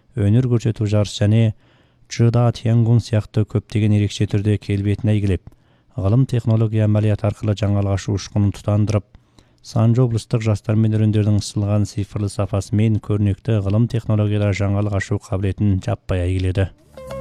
өнер көрсөтүү жарыс жане Чжыда Тянгун сыяктуу көптөгөн ерекше түрдө келбетин әйгілеп, ғылым технология амалият аркылуу жаңы алгачуу ушкунун тутандырып, Санжы облустук жаштар менен өрөндөрдүн ысылган цифрлы сапасы менен көрнөктүү ғылым технологиялар жаңы алгачуу кабилетин жаппай әйгиледи.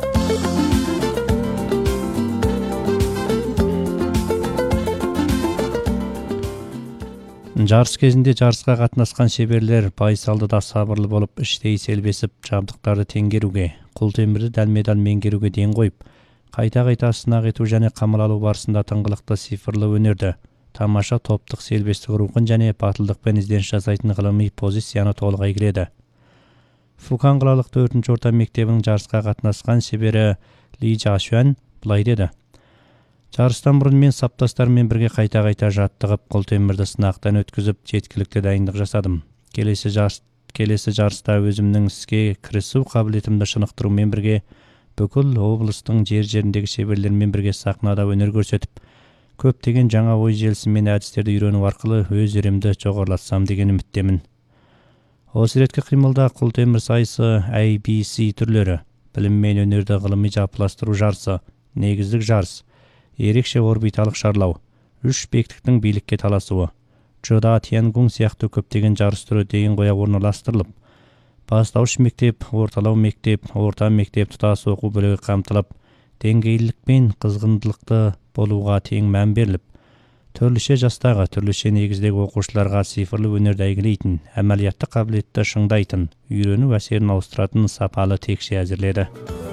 Жарыс кезинде жарыска катнашкан шеберлер байсалды да сабырлы болуп, иштей селбесип, жабдыктарды теңгерүүгө, кул темирди далме-дал меңгерүүгө ден коюп, кайта-кайта сынак этүү жана камал алуу барысында тыңгылыктуу цифрлы өнөрдө тамаша топтук селбестик рухун жана батылдык менен издениш жасайтын гылымый позицияны толук әйгиледи. Фукан калалык 4-чү орто мектебинин жарыска катнашкан шебери Ли Жашуан былай деди: Жарыстан мурун мен сапташтарым менен бирге кайта-кайта жаттыгып, кол темирди сынактан өткүзүп, жеткиликтүү дайындык жасадым. Келеси жарыста өзүмдүн иске киришүү кабилетимди шынықтыруу менен бирге бүкүл облустуң жер-жериндеги шеберлер менен бирге сахнада өнөр көрсөтүп, көптөгөн жаңа ой желиси менен адистерди үйрөнүү аркылуу өз өремди жогорулатсам деген үмүттөмүн. Осы иретке кыймылда кул темир сайысы ABC түрлөрү, билим менен өнөрдү гылымый жаппылаштыруу жарысы, негиздик жарыс, ерекше орбиталык шарлоо, 3 бектиктин бийликке талашуу, Чжыда Тянгун сыяктуу көптөгөн жарыс түрү ден коя орнулаштырылып, баштауыч мектеп, орталоо мектеп, орто мектеп туташ окуу бөлүгү камтылып, деңгейлик менен кызгындылыкты болууга тең мән берилип, төрлүчө жастагы, төрлүчө негиздеги окуучуларга цифрлы өнөрдү әйгилейтин, амалиятты кабилетти шыңдайтын, үйрөнүү әсерин ауыстыратын сапалы текше әзирледи.